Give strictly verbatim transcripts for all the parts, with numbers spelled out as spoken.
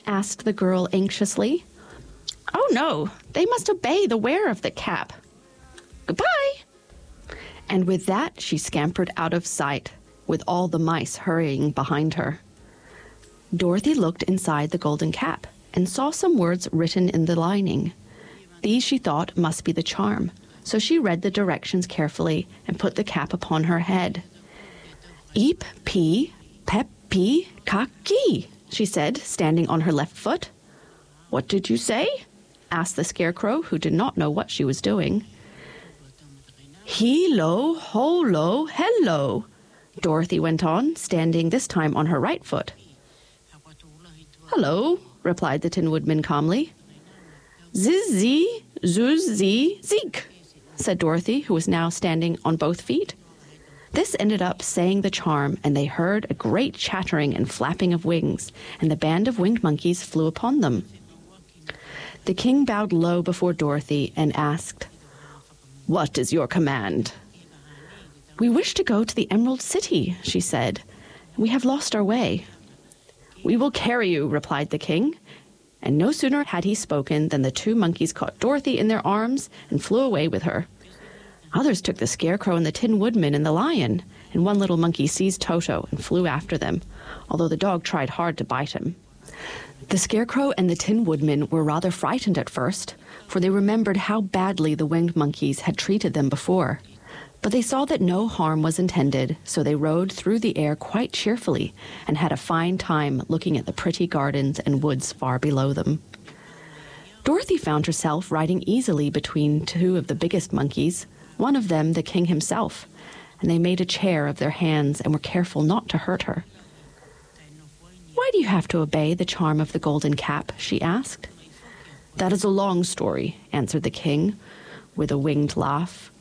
asked the girl anxiously. Oh no, they must obey the wearer of the cap. Goodbye. And with that, she scampered out of sight, with all the mice hurrying behind her. Dorothy looked inside the golden cap and saw some words written in the lining. These she thought must be the charm, so she read the directions carefully and put the cap upon her head. Eep, pee, pep, pee, kaki, she said, standing on her left foot. What did you say? Asked the Scarecrow, who did not know what she was doing. He-lo, ho-lo, hello, Dorothy went on, standing this time on her right foot. Hello, replied the Tin Woodman calmly. Ziz-zee, zuz-zee, zeek, said Dorothy, who was now standing on both feet. This ended up saying the charm, and they heard a great chattering and flapping of wings, and the band of winged monkeys flew upon them. The king bowed low before Dorothy and asked, What is your command? We wish to go to the Emerald City, she said. We have lost our way. We will carry you, replied the king. And no sooner had he spoken than the two monkeys caught Dorothy in their arms and flew away with her. Others took the Scarecrow and the Tin Woodman and the lion, and one little monkey seized Toto and flew after them, although the dog tried hard to bite him. The Scarecrow and the Tin Woodman were rather frightened at first, for they remembered how badly the winged monkeys had treated them before. But they saw that no harm was intended, so they rode through the air quite cheerfully and had a fine time looking at the pretty gardens and woods far below them. Dorothy found herself riding easily between two of the biggest monkeys, one of them the king himself, and they made a chair of their hands and were careful not to hurt her. Why do you have to obey the charm of the golden cap? She asked. That is a long story, answered the king, with a winged laugh.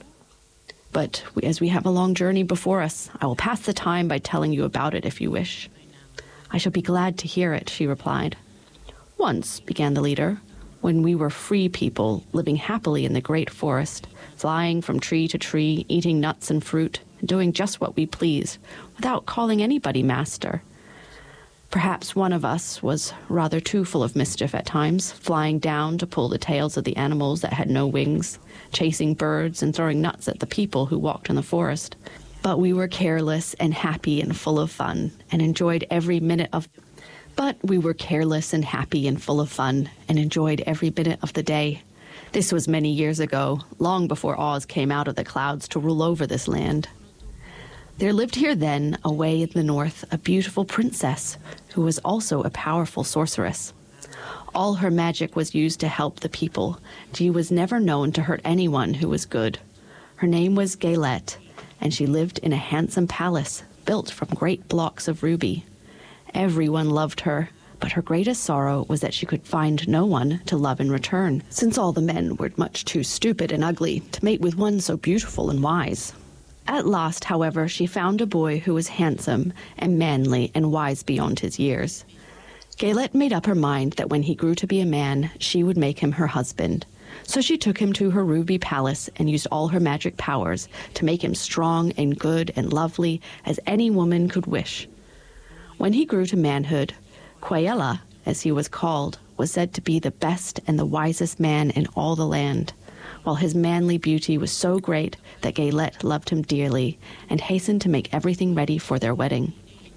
But as we have a long journey before us, I will pass the time by telling you about it if you wish. I shall be glad to hear it, she replied. Once, began the leader, when we were free people living happily in the great forest, flying from tree to tree, eating nuts and fruit, and doing just what we pleased, without calling anybody master. Perhaps one of us was rather too full of mischief at times, flying down to pull the tails of the animals that had no wings, chasing birds and throwing nuts at the people who walked in the forest. But we were careless and happy and full of fun, and enjoyed every minute of... But we were careless and happy and full of fun, and enjoyed every minute of the day. This was many years ago, long before Oz came out of the clouds to rule over this land. There lived here then, away in the north, a beautiful princess who was also a powerful sorceress. All her magic was used to help the people. She was never known to hurt anyone who was good. Her name was Gaylette, and she lived in a handsome palace built from great blocks of ruby. Everyone loved her, but her greatest sorrow was that she could find no one to love in return, since all the men were much too stupid and ugly to mate with one so beautiful and wise. At last, however, she found a boy who was handsome and manly and wise beyond his years. Gaylette made up her mind that when he grew to be a man, she would make him her husband. So she took him to her ruby palace and used all her magic powers to make him strong and good and lovely as any woman could wish. When he grew to manhood, Quaella, as he was called, was said to be the best and the wisest man in all the land, while his manly beauty was so great that Gaylette loved him dearly and hastened to make everything ready for their wedding.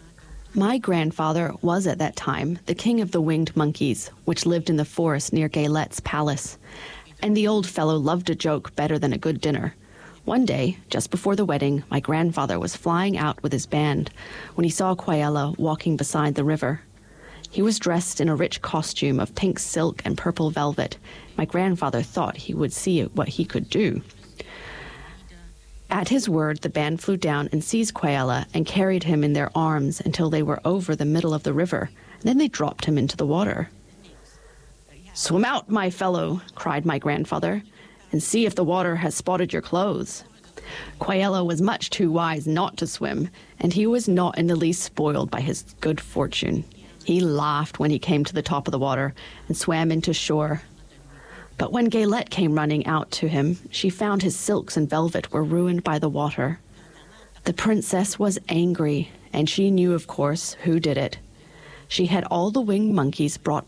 My grandfather was at that time the king of the winged monkeys, which lived in the forest near Gaylette's palace, and the old fellow loved a joke better than a good dinner. One day, just before the wedding, my grandfather was flying out with his band when he saw Quaella walking beside the river. He was dressed in a rich costume of pink silk and purple velvet. My grandfather thought he would see what he could do. At his word, the band flew down and seized Quaella and carried him in their arms until they were over the middle of the river. And then they dropped him into the water. "Swim out, my fellow," cried my grandfather, "and see if the water has spotted your clothes." Quaella was much too wise not to swim, and he was not in the least spoiled by his good fortune. He laughed when he came to the top of the water and swam into shore. But when Gaylette came running out to him, she found his silks and velvet were ruined by the water. The princess was angry, and she knew, of course, who did it. She had all the winged monkeys brought